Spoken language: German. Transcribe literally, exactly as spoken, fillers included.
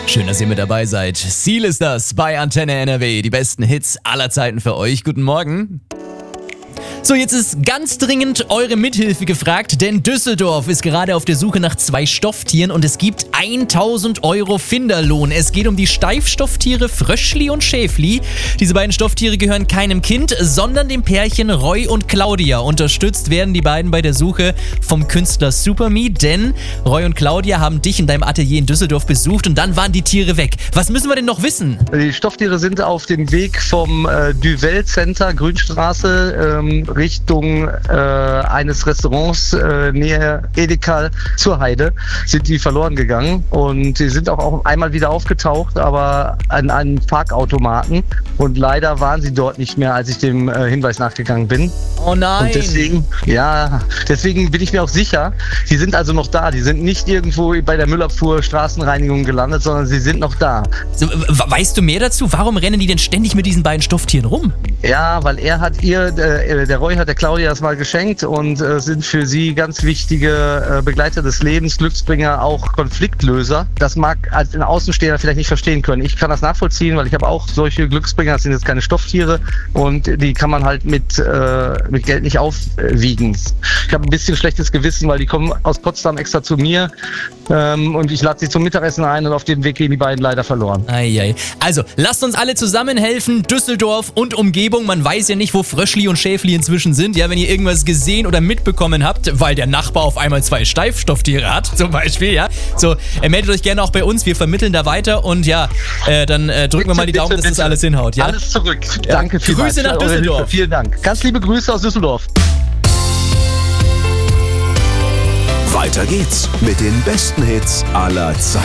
Schön, dass ihr mit dabei seid. Ziel ist das bei Antenne N R W. Die besten Hits aller Zeiten für euch. Guten Morgen. So, jetzt ist ganz dringend eure Mithilfe gefragt, denn Düsseldorf ist gerade auf der Suche nach zwei Stofftieren und es gibt tausend Euro Finderlohn. Es geht um die Steifstofftiere Fröschli und Schäfli. Diese beiden Stofftiere gehören keinem Kind, sondern dem Pärchen Roy und Claudia. Unterstützt werden die beiden bei der Suche vom Künstler Superme, denn Roy und Claudia haben dich in deinem Atelier in Düsseldorf besucht und dann waren die Tiere weg. Was müssen wir denn noch wissen? Die Stofftiere sind auf dem Weg vom äh, Duvel Center, Grünstraße, ähm, Richtung äh, eines Restaurants äh, nähe Edeka zur Heide, sind die verloren gegangen und die sind auch, auch einmal wieder aufgetaucht, aber an einem Parkautomaten und leider waren sie dort nicht mehr, als ich dem äh, Hinweis nachgegangen bin. Oh nein! Und deswegen, ja, deswegen bin ich mir auch sicher, die sind also noch da, die sind nicht irgendwo bei der Müllabfuhr, Straßenreinigung gelandet, sondern sie sind noch da. So, weißt du mehr dazu? Warum rennen die denn ständig mit diesen beiden Stofftieren rum? Ja, weil er hat ihr, äh, der Roy hat der Claudia das mal geschenkt und äh, sind für sie ganz wichtige äh, Begleiter des Lebens, Glücksbringer, auch Konfliktlöser. Das mag als ein Außenstehender vielleicht nicht verstehen können. Ich kann das nachvollziehen, weil ich habe auch solche Glücksbringer, das sind jetzt keine Stofftiere und die kann man halt mit, äh, mit Geld nicht aufwiegen. Ich habe ein bisschen schlechtes Gewissen, weil die kommen aus Potsdam extra zu mir ähm, und ich lade sie zum Mittagessen ein und auf dem Weg gehen die beiden leider verloren. Eieiei. Also, lasst uns alle zusammen helfen. Düsseldorf und Umgebung. Man weiß ja nicht, wo Fröschli und Schäfli inzwischen sind. Ja, wenn ihr irgendwas gesehen oder mitbekommen habt, weil der Nachbar auf einmal zwei Steifstofftiere hat, zum Beispiel, ja. So, äh, meldet euch gerne auch bei uns. Wir vermitteln da weiter und ja, äh, dann äh, drücken bitte, wir mal die Daumen, bitte, dass das bitte. alles hinhaut. Ja? Alles zurück. Ja. Danke vielmals. Grüße nach für eure Düsseldorf. Hilfe. Vielen Dank. Ganz liebe Grüße aus Düsseldorf. Weiter geht's mit den besten Hits aller Zeiten.